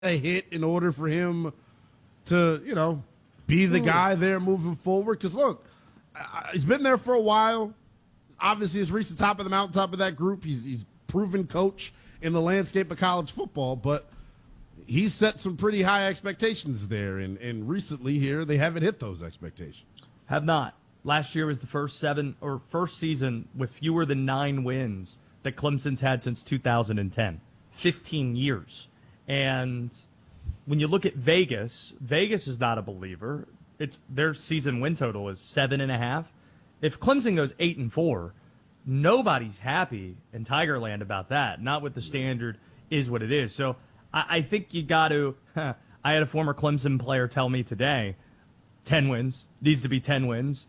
a hit in order for him to, be the guy there moving forward? Because, look, he's been there for a while. Obviously, he's reached the top of the mountaintop of that group. He's proven coach in the landscape of college football, but he's set some pretty high expectations there. And recently here, they haven't hit those expectations. Have not. Last year was the first season with fewer than 9 wins that Clemson's had since 2010. 15 years. And when you look at Vegas is not a believer. Their season win total is 7.5. If Clemson goes 8-4, nobody's happy in Tigerland about that. Not what the standard is what it is. So I think you got to. I had a former Clemson player tell me today, 10 wins needs to be 10 wins.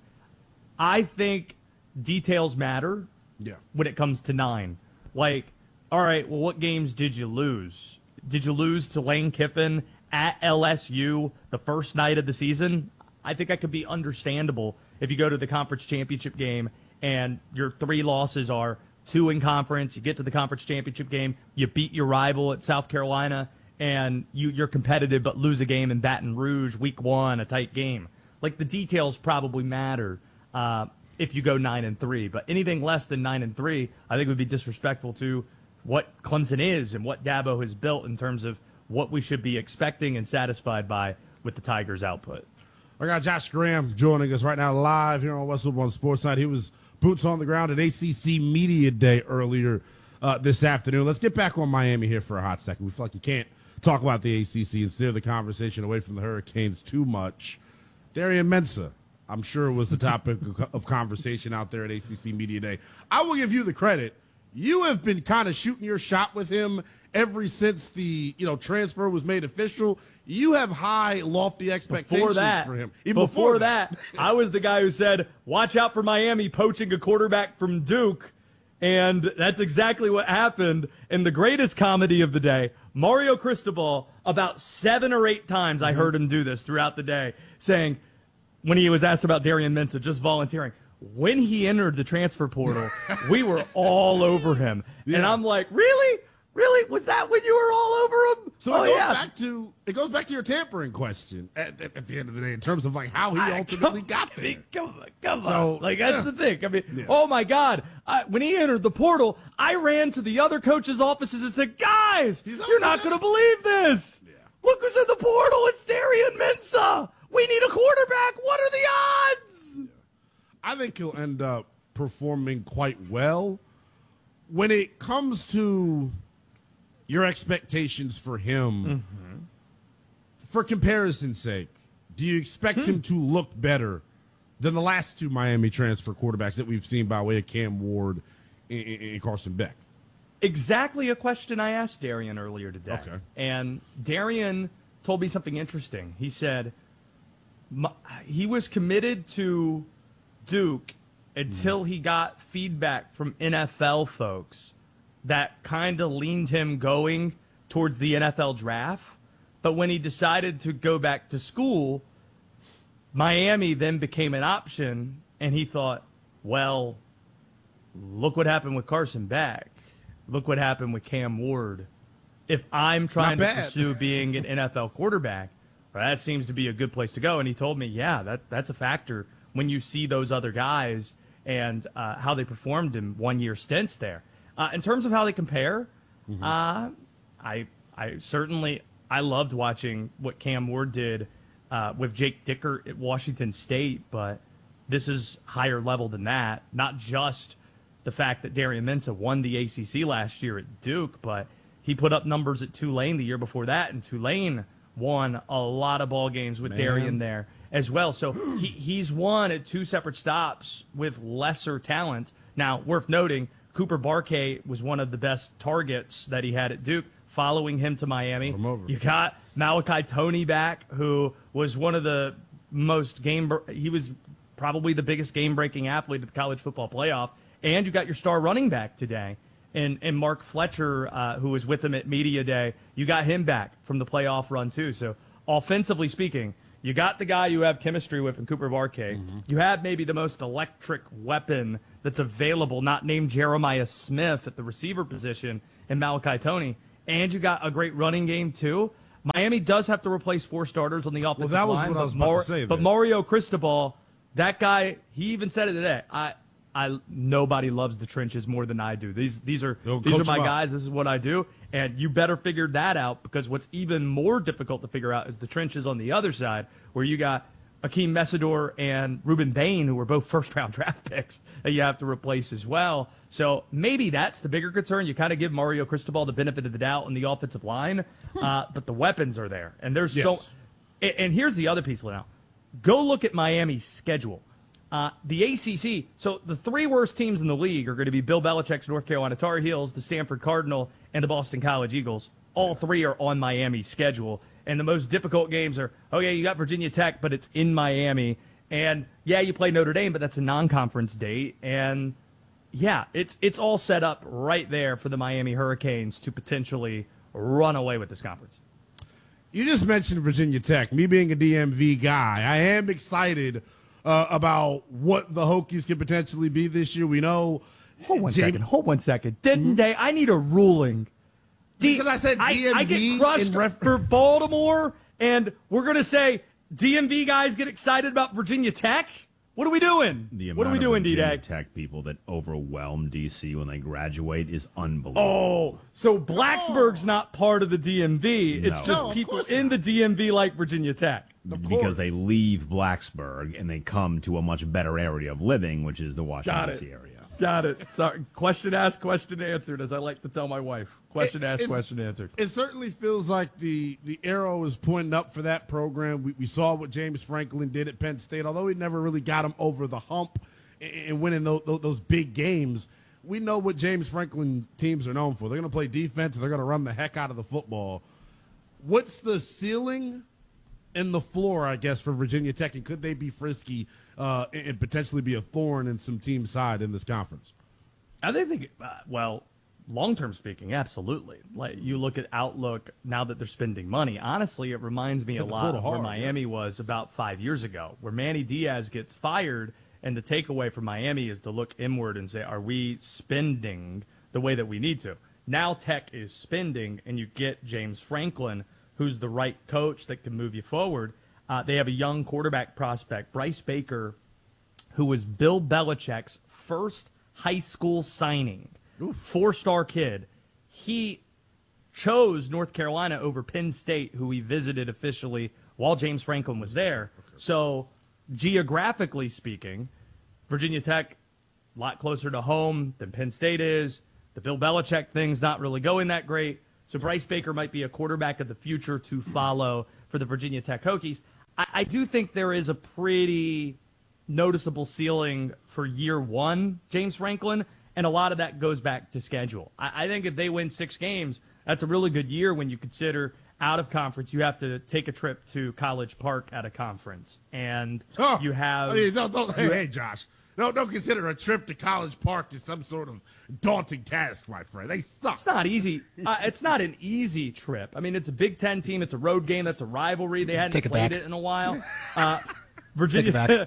I think details matter. Yeah. When it comes to 9, like, all right, well, what games did you lose? Did you lose to Lane Kiffin at LSU the first night of the season? I think that could be understandable if you go to the conference championship game and your 3 losses are 2 in conference, you get to the conference championship game, you beat your rival at South Carolina, and you're competitive but lose a game in Baton Rouge week 1, a tight game. Like, the details probably matter if you go 9-3, but anything less than 9-3, I think would be disrespectful to what Clemson is and what Dabo has built in terms of what we should be expecting and satisfied by with the Tigers' output. I got Josh Graham joining us right now live here on Westwood One Sports Night. He was boots on the ground at ACC Media Day earlier this afternoon. Let's get back on Miami here for a hot second. We feel like you can't talk about the ACC and steer the conversation away from the Hurricanes too much. Darian Mensah, I'm sure, was the topic of conversation out there at ACC Media Day. I will give you the credit. You have been kind of shooting your shot with him ever since the transfer was made official. You have high, lofty expectations for him. Even before that, I was the guy who said, watch out for Miami poaching a quarterback from Duke. And that's exactly what happened. And the greatest comedy of the day, Mario Cristobal, about 7 or 8 times I heard him do this throughout the day, saying, when he was asked about Darian Mensah just volunteering, when he entered the transfer portal, we were all over him. Yeah. And I'm like, really? Really? Was that when you were all over him? So it goes back to your tampering question at the end of the day in terms of like how he ultimately got there. Come on. Like, that's the thing. I mean, oh my God. When he entered the portal, I ran to the other coaches' offices and said, guys, you're not going to believe this. Yeah. Look who's in the portal. It's Darian Mensah. We need a quarterback. What are the odds? Yeah. I think he'll end up performing quite well. When it comes to your expectations for him, for comparison's sake, do you expect him to look better than the last 2 Miami transfer quarterbacks that we've seen by way of Cam Ward and Carson Beck? Exactly a question I asked Darian earlier today. Okay. And Darian told me something interesting. He said he was committed to Duke until he got feedback from NFL folks that kind of leaned him going towards the NFL draft. But when he decided to go back to school, Miami then became an option, and he thought, well, look what happened with Carson Beck. Look what happened with Cam Ward. If I'm trying to pursue being an NFL quarterback, well, that seems to be a good place to go. And he told me, yeah, that's a factor when you see those other guys and how they performed in one-year stints there. In terms of how they compare, I certainly loved watching what Cam Ward did with Jake Dicker at Washington State, but this is higher level than that. Not just the fact that Darian Mensah won the ACC last year at Duke, but he put up numbers at Tulane the year before that, and Tulane won a lot of ball games with Darian there as well. So he's won at 2 separate stops with lesser talent. Now, worth noting, Cooper Barkay was one of the best targets that he had at Duke, following him to Miami. You got Malachi Toney back, who was one of the most he was probably the biggest game-breaking athlete at the college football playoff. And you got your star running back today, and Mark Fletcher, who was with him at Media Day. You got him back from the playoff run, too. So offensively speaking, you got the guy you have chemistry with in Cooper Barkay. You have maybe the most electric weapon that's available, not named Jeremiah Smith at the receiver position, in Malachi Toney. And you got a great running game, too. Miami does have to replace 4 starters on the offensive line. Well, that was what I was about to say. But Mario Cristobal, that guy, he even said it today. Nobody loves the trenches more than I do. These are my guys. This is what I do, and you better figure that out, because what's even more difficult to figure out is the trenches on the other side, where you got Akeem Messidor and Ruben Bain, who were both first-round draft picks, that you have to replace as well. So maybe that's the bigger concern. You kind of give Mario Cristobal the benefit of the doubt on the offensive line, but the weapons are there, and there's so. And here's the other piece now. Go look at Miami's schedule. The ACC, so the 3 worst teams in the league are going to be Bill Belichick's North Carolina Tar Heels, the Stanford Cardinal, and the Boston College Eagles. All 3 are on Miami's schedule. And the most difficult games are, you got Virginia Tech, but it's in Miami. And, you play Notre Dame, but that's a non-conference date. And, it's all set up right there for the Miami Hurricanes to potentially run away with this conference. You just mentioned Virginia Tech. Me being a DMV guy, I am excited about what the Hokies can potentially be this year. We know. Hold one second. Didn't they? I need a ruling. Because I said DMV. I get crushed for Baltimore, and we're going to say DMV guys get excited about Virginia Tech? What are we doing? What are we doing, Virginia Tech people that overwhelm DC when they graduate is unbelievable. Oh, so Blacksburg's not part of the DMV. It's just people in the DMV like Virginia Tech. Because they leave Blacksburg and they come to a much better area of living, which is the Washington, D.C. area. Got it. Sorry. Question asked, question answered, as I like to tell my wife. Question asked, question answered. It certainly feels like the arrow is pointing up for that program. We saw what James Franklin did at Penn State. Although he never really got him over the hump in winning those big games, we know what James Franklin teams are known for. They're going to play defense, and they're going to run the heck out of the football. What's the ceiling and the floor, I guess, for Virginia Tech, and could they be frisky and potentially be a thorn in some team's side in this conference? I think, long-term speaking, absolutely. Like, you look at Outlook now that they're spending money. Honestly, it reminds me a lot of where Miami was about 5 years ago, where Manny Diaz gets fired, and the takeaway from Miami is to look inward and say, are we spending the way that we need to? Now Tech is spending, and you get James Franklin, who's the right coach that can move you forward. They have a young quarterback prospect, Bryce Baker, who was Bill Belichick's first high school signing. 4-star kid. He chose North Carolina over Penn State, who he visited officially while James Franklin was there. So geographically speaking, Virginia Tech, a lot closer to home than Penn State is. The Bill Belichick thing's not really going that great. So Bryce Baker might be a quarterback of the future to follow for the Virginia Tech Hokies. I do think there is a pretty noticeable ceiling for year one, James Franklin, and a lot of that goes back to schedule. I think if they win 6 games, that's a really good year when you consider out of conference, you have to take a trip to College Park at a conference. And you have... Hey, Josh. Don't consider a trip to College Park as some sort of daunting task, my friend. They suck. It's not easy. It's not an easy trip. I mean, it's a Big Ten team. It's a road game. That's a rivalry. They hadn't played it in a while. Virginia.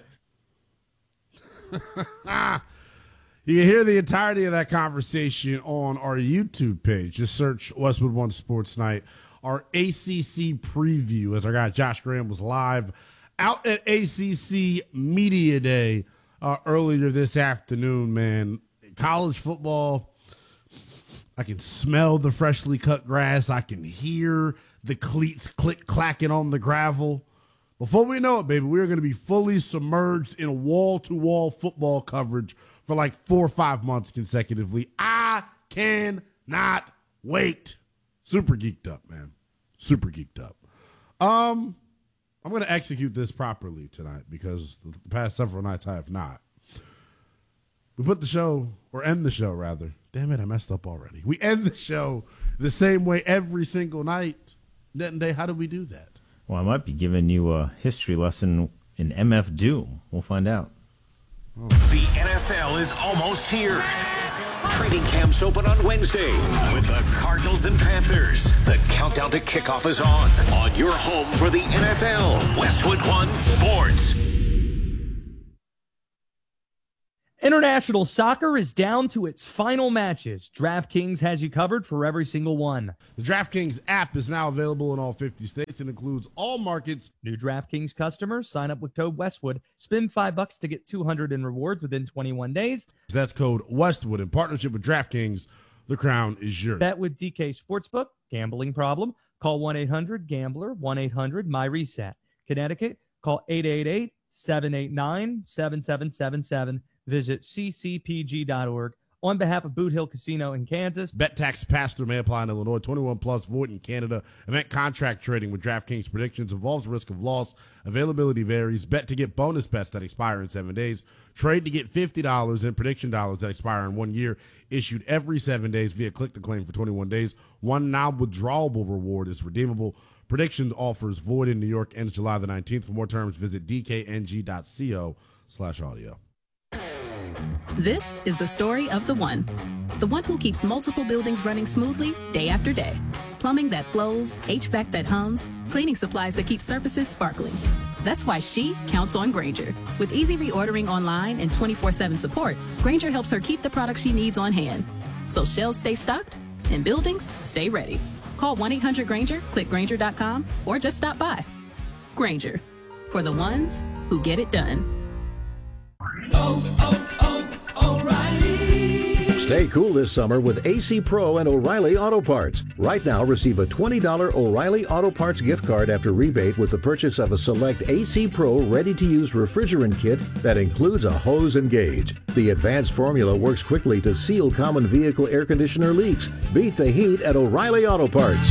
You can hear the entirety of that conversation on our YouTube page. Just search Westwood One Sports Night. Our ACC preview, as our guy Josh Graham was live out at ACC Media Day earlier this afternoon, man. College football, I can smell the freshly cut grass. I can hear the cleats click-clacking on the gravel. Before we know it, baby, we're going to be fully submerged in wall-to-wall football coverage for like 4 or 5 months consecutively. I cannot wait. Super geeked up, man. Super geeked up. I'm going to execute this properly tonight because the past several nights I have not. We put the show, or end the show rather. Damn it, I messed up already. We end the show the same way every single night. Net and Day, how do we do that? Well, I might be giving you a history lesson in MF Doom. We'll find out. The NFL is almost here. Training camps open on Wednesday with the Cardinals and Panthers. The countdown to kickoff is on your home for the NFL, Westwood One Sports. International soccer is down to its final matches. DraftKings has you covered for every single one. The DraftKings app is now available in all 50 states and includes all markets. New DraftKings customers sign up with code Westwood. Spend $5 to get $200 in rewards within 21 days. That's code Westwood. In partnership with DraftKings, the crown is yours. Bet with DK Sportsbook. Gambling problem? Call 1-800-GAMBLER, 1-800-MyReset. Connecticut, call 888-789-7777. Visit ccpg.org. On behalf of Boot Hill Casino in Kansas. Bet tax pass-through may apply in Illinois. 21 plus, void in Canada. Event contract trading with DraftKings predictions involves risk of loss. Availability varies. Bet to get bonus bets that expire in 7 days. Trade to get $50 in prediction dollars that expire in 1 year. Issued every 7 days via click to claim for 21 days. One non-withdrawable reward is redeemable. Predictions offers void in New York ends July the 19th. For more terms, visit dkng.co/audio. This is the story of the one who keeps multiple buildings running smoothly day after day. Plumbing that flows, HVAC that hums, cleaning supplies that keep surfaces sparkling. That's why she counts on Grainger. With easy reordering online and 24/7 support, Grainger helps her keep the products she needs on hand. So shelves stay stocked and buildings stay ready. Call 1-800-GRAINGER, click Grainger.com, or just stop by. Grainger, for the ones who get it done. Stay cool this summer with AC Pro and O'Reilly Auto Parts. Right now, receive a $20 O'Reilly Auto Parts gift card after rebate with the purchase of a select AC Pro ready-to-use refrigerant kit that includes a hose and gauge. The advanced formula works quickly to seal common vehicle air conditioner leaks. Beat the heat at O'Reilly Auto Parts.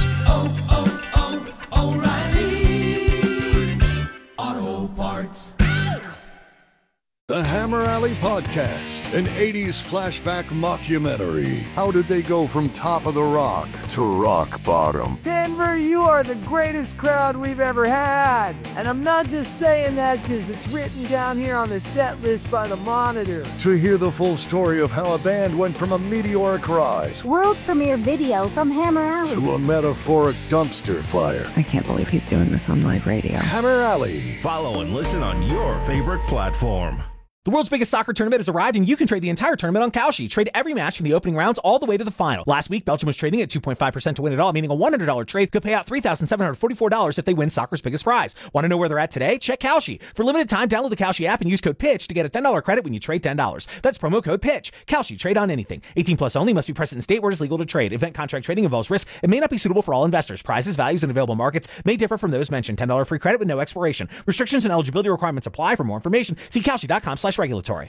O'Reilly Auto Parts. The Hammer Alley Podcast, an 80s flashback mockumentary. How did they go from top of the rock to rock bottom? Denver, you are the greatest crowd we've ever had. And I'm not just saying that because it's written down here on the set list by the Monitor. To hear the full story of how a band went from a meteoric rise, world premiere video from Hammer Alley, to a metaphoric dumpster fire. I can't believe he's doing this on live radio. Hammer Alley. Follow and listen on your favorite platform. The world's biggest soccer tournament has arrived, and you can trade the entire tournament on Kalshi. Trade every match from the opening rounds all the way to the final. Last week, Belgium was trading at 2.5% to win it all, meaning a $100 trade could pay out $3,744 if they win soccer's biggest prize. Want to know where they're at today? Check Kalshi. For limited time, download the Kalshi app and use code PITCH to get a $10 credit when you trade $10. That's promo code PITCH. Kalshi. Trade on anything. 18 plus only. Must be present in state where it is legal to trade. Event contract trading involves risk and may not be suitable for all investors. Prizes, values, and available markets may differ from those mentioned. $10 free credit with no expiration. Restrictions and eligibility requirements apply. For more information, see Kalshi.com/regulatory.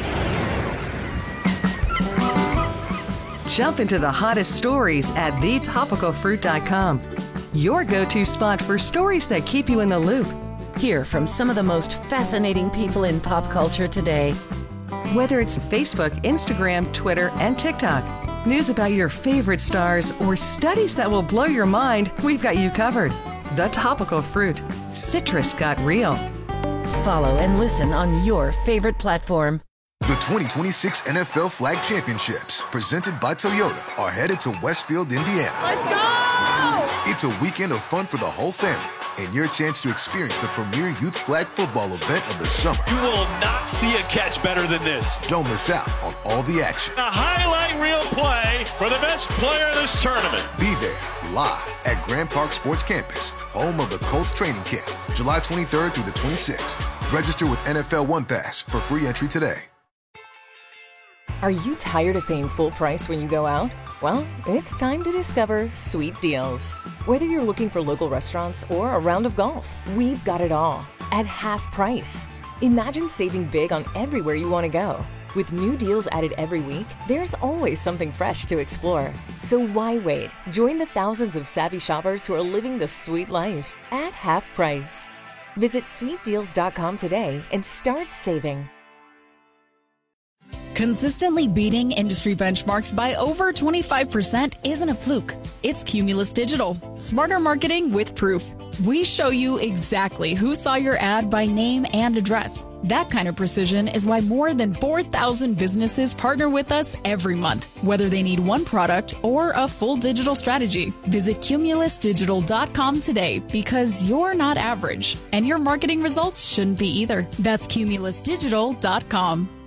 Jump into the hottest stories at thetopicalfruit.com. Your go-to spot for stories that keep you in the loop. Hear from some of the most fascinating people in pop culture today. Whether it's Facebook, Instagram, Twitter, and TikTok, news about your favorite stars, or studies that will blow your mind, we've got you covered. The Topical Fruit. Citrus got real. Follow and listen on your favorite platform. The 2026 NFL Flag Championships, presented by Toyota, are headed to Westfield, Indiana. Let's go! It's a weekend of fun for the whole family and your chance to experience the premier youth flag football event of the summer. You will not see a catch better than this. Don't miss out on all the action. A highlight reel play for the best player of this tournament. Be there live at Grand Park Sports Campus, home of the Colts training camp, July 23rd through the 26th. Register with NFL One Pass for free entry today. Are you tired of paying full price when you go out? Well, it's time to discover Sweet Deals. Whether you're looking for local restaurants or a round of golf, we've got it all at half price. Imagine saving big on everywhere you want to go. With new deals added every week, there's always something fresh to explore. So why wait? Join the thousands of savvy shoppers who are living the sweet life at half price. Visit sweetdeals.com today and start saving. Consistently beating industry benchmarks by over 25% isn't a fluke. It's Cumulus Digital. Smarter marketing with proof. We show you exactly who saw your ad by name and address. That kind of precision is why more than 4,000 businesses partner with us every month, whether they need one product or a full digital strategy. Visit cumulusdigital.com today because you're not average, and your marketing results shouldn't be either. That's cumulusdigital.com.